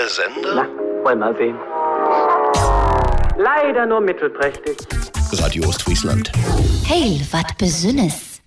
der Sender? Na, wollen wir sehen. Leider nur mittelprächtig. Radio Ostfriesland. Heil, wat besünnes.